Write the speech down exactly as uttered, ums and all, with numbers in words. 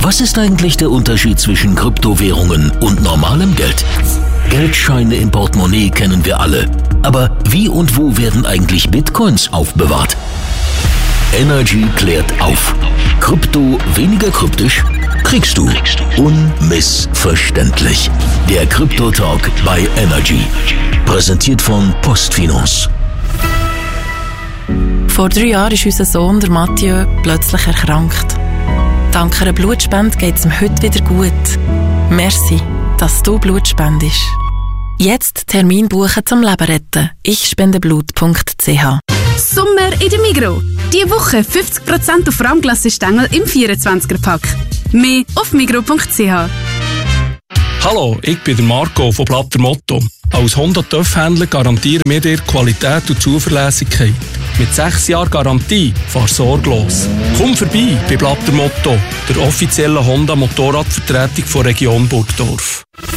Was ist eigentlich der Unterschied zwischen Kryptowährungen und normalem Geld? Geldscheine im Portemonnaie kennen wir alle. Aber wie und wo werden eigentlich Bitcoins aufbewahrt? Energy klärt auf. Krypto weniger kryptisch? Kriegst du unmissverständlich. Der Krypto-Talk bei Energy. Präsentiert von Postfinance. Vor drei Jahren ist unser Sohn, der Mathieu, plötzlich erkrankt. Dank einer Blutspende geht es ihm heute wieder gut. Merci, dass du Blut spendest. Jetzt Termin buchen zum Leben retten. ich spende blut punkt c h. Sommer in der Migros. Diese Woche fünfzig Prozent auf Rahmglassestängel im vierundzwanziger-Pack. Mehr auf migros punkt c h. Hallo, ich bin der Marco von Blatter Motto. Als Honda-Töff-Händler garantieren wir dir Qualität und Zuverlässigkeit. Mit sechs Jahren Garantie fahr sorglos. Komm vorbei bei Blatter Motto, der offiziellen Honda-Motorradvertretung von Region Burgdorf.